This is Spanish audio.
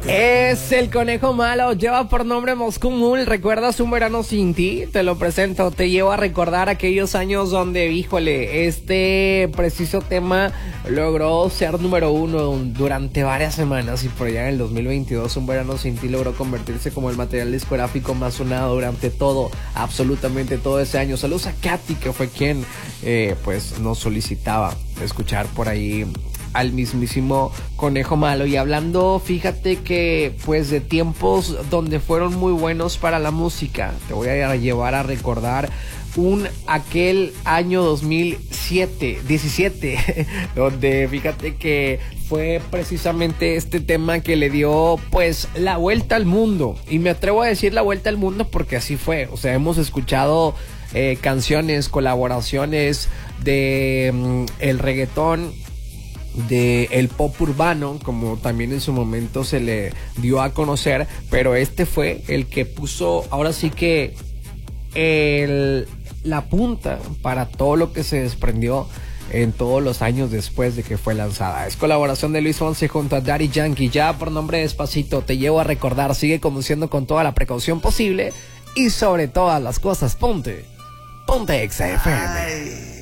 Es el Conejo Malo, lleva por nombre Moscú Mule. ¿Recuerdas Un Verano Sin Ti? Te lo presento, te llevo a recordar aquellos años donde, híjole, este preciso tema logró ser número uno durante varias semanas, y por allá en el 2022 Un Verano Sin Ti logró convertirse como el material discográfico más sonado durante todo, absolutamente todo ese año. Saludos a Katy, que fue quien pues nos solicitaba escuchar por ahí al mismísimo Conejo Malo. Y hablando, fíjate que pues de tiempos donde fueron muy buenos para la música, te voy a llevar a recordar aquel año 2017, donde fíjate que fue precisamente este tema que le dio pues la vuelta al mundo. Y me atrevo a decir la vuelta al mundo porque así fue. O sea, hemos escuchado canciones, colaboraciones de el reggaetón, de el pop urbano, como también en su momento se le dio a conocer, pero este fue el que puso ahora sí que la punta para todo lo que se desprendió en todos los años después de que fue lanzada. Es colaboración de Luis Fonsi junto a Daddy Yankee, ya por nombre Despacito. Te llevo a recordar, sigue conduciendo con toda la precaución posible y sobre todas las cosas ponte XFM.